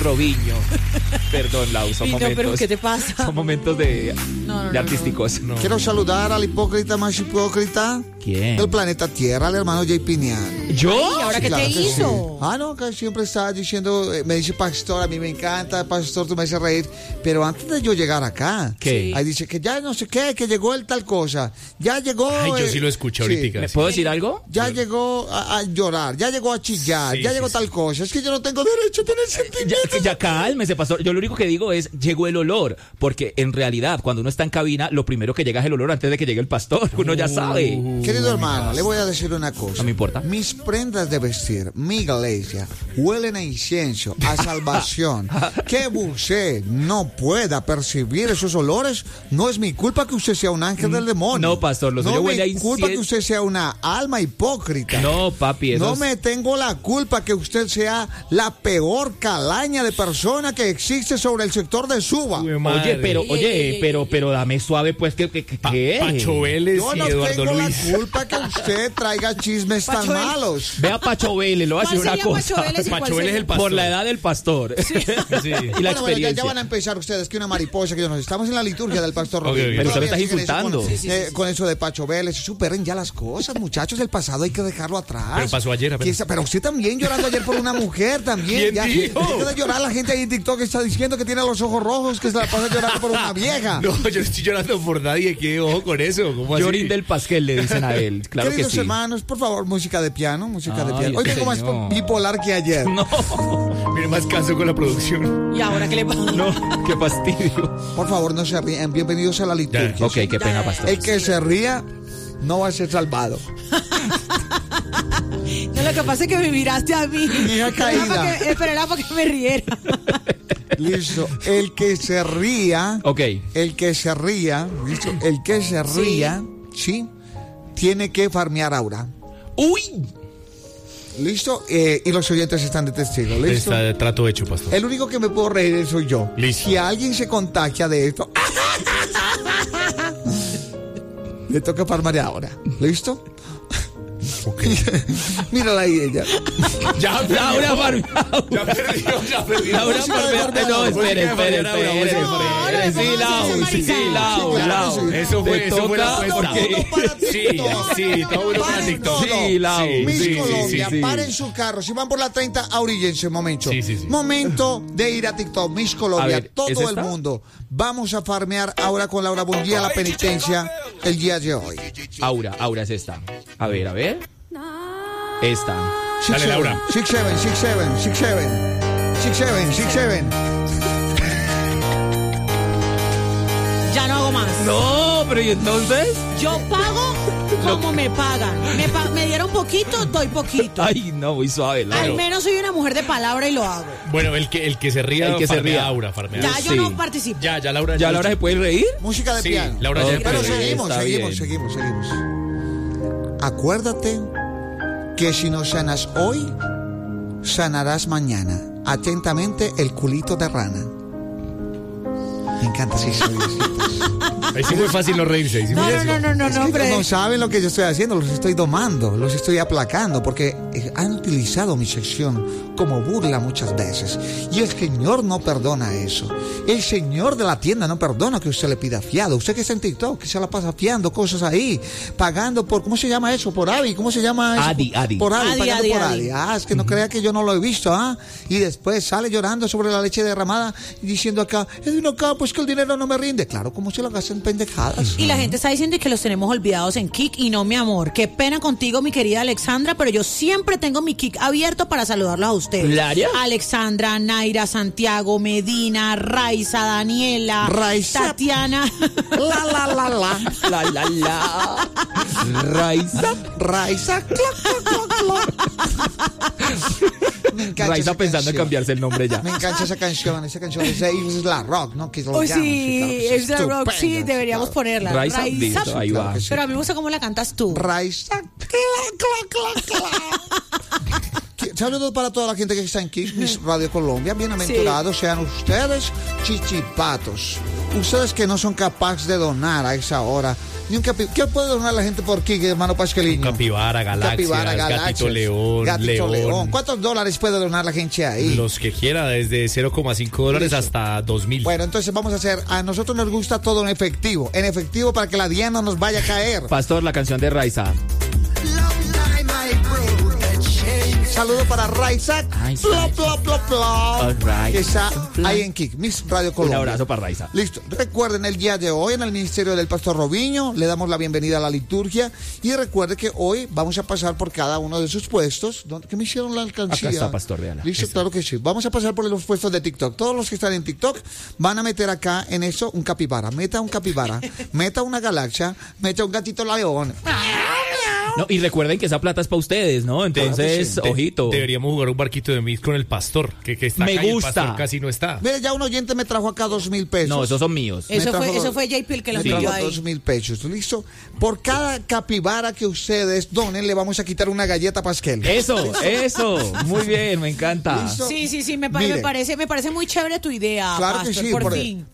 Robinho. Perdón, Lau, son Pito, momentos. pero ¿qué te pasa? Son momentos de artísticos. No. Quiero saludar al hipócrita más hipócrita ¿Quién? del planeta Tierra, al hermano Jay Piñán. ¿Yo? ¿Y ahora qué te hizo? Sí. No, que siempre está diciendo, me dice pastor, a mí me encanta, pastor, tú me haces reír. Pero antes de yo llegar acá, ¿qué? Ahí dice que ya no sé qué, que llegó el tal cosa. Ya llegó. Ay, yo sí lo escuché ahorita. ¿Me puedo decir algo? Ya llegó a llorar, ya llegó a chillar, ya llegó tal cosa. Es que yo no tengo derecho a tener sentimientos. Ya cálmese, pastor. Yo lo único que digo es, llegó el olor. Porque en realidad, cuando uno está en cabina, lo primero que llega es el olor antes de que llegue el pastor. Uno ya sabe. Querido hermano, le voy a decir una cosa. No me importa. Mis prendas de vestir, mi iglesia, huelen a incienso, a salvación. Que usted no pueda percibir esos olores, no es mi culpa que usted sea un ángel del demonio. No, pastor, lo suyo huele a incienso. No es mi culpa que usted sea una alma hipócrita. No, papi, eso No me tengo la culpa que usted sea la peor calaña de persona que existe sobre el sector de Suba. Pero dame suave, pues, ¿qué? Pacho Vélez Yo y no Eduardo tengo Luis. la culpa que usted traiga chismes tan Pacho Vélez. malos. Ve a Pacho Vélez, lo voy a decir una cosa. Pacho Vélez es el pastor. Por la edad del pastor. Sí. Y la Bueno, experiencia. ya van a empezar ustedes que una mariposa, que nos estamos en la liturgia del pastor Ok, Robinho. ok. Pero usted me Todavía está siguen eso insultando. con eso de Pacho Vélez. Superen ya las cosas, muchachos. El pasado hay que dejarlo atrás. Pero pasó ayer, apenas. Pero usted también llorando ayer por una mujer también. ¿Quién Ya, dijo? deja de llorar, la gente ahí en TikTok está diciendo que tiene los ojos rojos, que se la pasa llorando por una vieja. No, yo no estoy llorando por nadie. ¿Qué ojo con eso? ¿Cómo así? Llorín del Pasquel, le dicen a él. Claro que Queridos sí. hermanos, por favor, música de piano, música de Ay, piano. Hoy este vengo más señor. bipolar que ayer. No, Mire, más caso con la producción. ¿Y ahora qué le pasa? no, qué fastidio. Por favor, no se rían. Bienvenidos a la liturgia. Ok, qué pena, pastor. El que se ría no va a ser salvado. No, lo que pasa es que me miraste a mí. Hija caída. Pero era para que me riera. Listo. El que se ría. Ok. El que se ría. ¿Listo? El que se ría, sí, tiene que farmear aura. ¡Uy! ¿Listo? Y los oyentes están de testigo. ¿Listo? Está de trato hecho, pastor. El único que me puedo reír soy yo. Listo. Si alguien se contagia de esto, le toca farmear ahora. ¿Listo? Okay. Mírala ahí ella. Ya, Laura Farmiao. Ya perdió. Laura Música de Farmiao. Farmiao. No, espere. No, Sí, Lau. Eso fue la apuesta. Porque... Sí, todo uno para TikTok. Sí, Lau. Miss Sí, Colombia, sí. paren su carro. Si van por la 30, oríllense un momento. Sí. Momento de ir a TikTok. Miss Colombia, A ver, ¿es todo el esta? mundo. Vamos a farmear ahora con Laura Bundía la penitencia el día de hoy. Aura es esta. A ver. Esta. Dale, Laura. 6-7. Ya no hago más. No, pero ¿y entonces? Yo pago como me pagan. Me dieron poquito, doy poquito. Ay, no, muy suave, Al Laura. menos soy una mujer de palabra y lo hago. Bueno, el que se ría, El que se farmea ría. Aura, farmea. Ya yo Sí. no participo. Ya, Laura. ¿Ya Laura se puede reír? Música de Sí, piano. Laura ya Ok. Pero perdió. Está bien. seguimos. Acuérdate que si no sanas hoy, sanarás mañana. Atentamente, el culito de rana. Me encanta así. Ahí sí fue fácil no reírse. Ahí sí fue eso. No, pero No saben lo que yo estoy haciendo, los estoy domando, los estoy aplacando, porque han utilizado mi sección como burla muchas veces. Y el Señor no perdona eso. El Señor de la tienda no perdona que usted le pida fiado. Usted que está en TikTok, que se la pasa fiando cosas ahí, pagando por, ¿cómo se llama eso? Por Adi, ¿cómo se llama eso? Adi. Por Adi, Adi, pagando Adi, por Adi. Adi. Es que no crea que yo no lo he visto, Y después sale llorando sobre la leche derramada y diciendo acá, pues que el dinero no me rinde. Claro, ¿cómo se lo gastan pendejadas? Y la gente está diciendo que los tenemos olvidados en Kik y no, mi amor. Qué pena contigo, mi querida Alexandra, pero yo siempre tengo mi Kik abierto para saludarlos a ustedes. ¿Laria? Alexandra, Naira, Santiago, Medina, Raiza, Daniela, Raiza. Tatiana. La. La. Raiza. Me encanta Raiza esa pensando en canción. cambiarse el nombre ya. Me encanta esa canción es de Isla Rock, ¿no? Que lo Hoy llaman, sí, claro que es de rock, sí, estupenda, deberíamos claro. ponerla. Raiza, listo, ahí claro va. que sí. Pero a mí me gusta cómo la cantas tú. Raiza. Saludos para toda la gente que está en Kick, Miss Radio Colombia. Bienaventurados sean ustedes, chichipatos. ustedes que no son capaces de donar a esa hora, ni un ¿qué puede donar la gente por Kik, hermano Pasqueliño? Capibara, Galaxia, Gatito León, León. ¿Cuántos dólares puede donar la gente ahí? Los que quiera, desde $0.5 hasta 2,000. Bueno, entonces vamos a hacer, a nosotros nos gusta todo en efectivo para que la diana nos vaya a caer. Pastor, la canción de Raiza. Saludo para Raiza, que está ahí en Kik, Miss Radio Colombia. Un abrazo para Raiza. Listo. Recuerden, el día de hoy en el Ministerio del Pastor Robinho le damos la bienvenida a la liturgia y recuerde que hoy vamos a pasar por cada uno de sus puestos. ¿Qué me hicieron la alcancía? Acá está, Pastor, véala. Listo, claro que sí. Vamos a pasar por los puestos de TikTok. Todos los que están en TikTok van a meter acá en eso un capibara. Meta un capibara, meta una galaxia, meta un gatito león. No, y recuerden que esa plata es para ustedes, ¿no? Entonces, ojito. Deberíamos jugar un barquito de mix con el pastor, que está me acá gusta. Y el pastor casi no está. Mire, ya un oyente me trajo acá 2,000 pesos. No, esos son míos. Eso fue JP el que lo envió ahí. 2,000 pesos, ¿listo? Por cada capibara que ustedes donen, le vamos a quitar una galleta Pasquel. Eso. Muy bien, me encanta. ¿Listo? Sí, me parece muy chévere tu idea, Claro Pastor, que sí, por fin.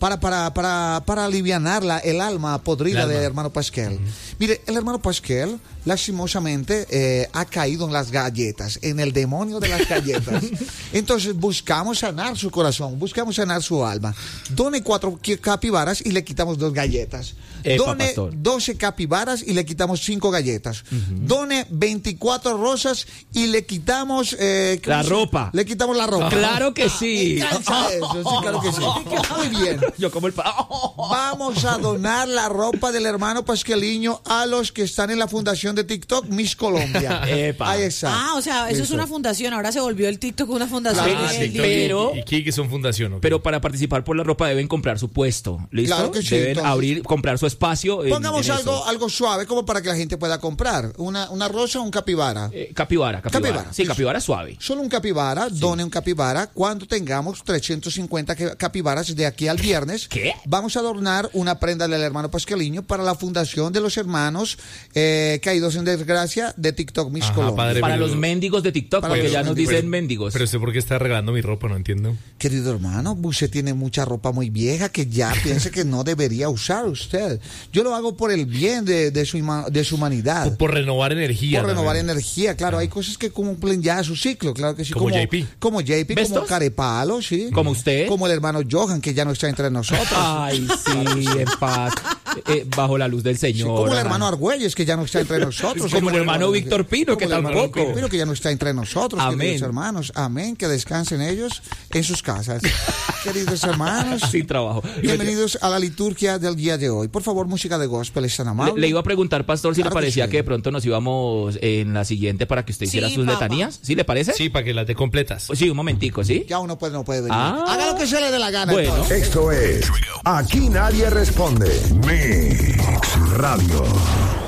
para alivianar el alma podrida del hermano Pasquel. Mire, el hermano Pasquel, lastimosamente, ha caído en las galletas, en el demonio de las galletas. Entonces buscamos sanar su corazón, buscamos sanar su alma. Done 4 capibaras y le quitamos 2 galletas. Done pastor. 12 capibaras y le quitamos 5 galletas. Done 24 rosas y le quitamos la ropa. Le quitamos la ropa. Claro que sí. Me encanta eso, sí, claro que sí. Muy bien. Yo como el Vamos a donar la ropa del hermano Pasqueliño a los que están en la fundación de TikTok Miss Colombia. Ahí está. O sea, eso es una fundación. Ahora se volvió el TikTok una fundación. Pero ¿Y Kik son fundación? ¿Okay? Pero para participar por la ropa deben comprar su puesto. ¿Listo? Claro que sí, deben entonces, comprar su espacio. Pongamos en eso. algo suave como para que la gente pueda comprar. Una rosa o un capibara. Capibara. Sí, Listo. capibara suave. Solo un capibara, done un capibara. Cuando tengamos 350 capibaras de aquí al viernes, ¿qué? Vamos a adornar una prenda del hermano Pasqueliño para la fundación de los hermanos caídos en desgracia de TikTok Miss Colombia. Padre, para pero, los mendigos de TikTok, porque ya nos dicen mendigos. Pero usted, ¿por qué está regalando mi ropa? No entiendo. Querido hermano, usted tiene mucha ropa muy vieja que ya piensa que no debería usar usted. Yo lo hago por el bien de su humanidad. Por renovar energía. Por renovar energía, claro. Hay cosas que cumplen ya su ciclo, claro que sí. Como JP. Como JP, ¿Vestos? como Carepalo, sí. Como usted. Como el hermano Johan, que ya no está entre nosotros. Ay, sí, en paz. Bajo la luz del Sí, Señor. como el hermano Argüelles, que ya no está entre nosotros. Como el hermano Víctor Pino, que tampoco. Pero que ya no está entre nosotros, Amén. queridos hermanos. Amén. Que descansen ellos en sus casas. Queridos hermanos. Sin trabajo. Bienvenidos a la liturgia del día de hoy. Por favor, música de gospel, ¿están amables? Le iba a preguntar, Pastor, si Claro le parecía que sí. que de pronto nos íbamos en la siguiente para que usted hiciera sus papá. letanías. ¿Sí le parece? Sí, para que las dé completas. Sí, un momentico, ¿sí? Ya uno no puede venir. Ah. Haga lo que se le dé la gana. Bueno. entonces. Esto es Aquí Nadie Responde. Mix Radio.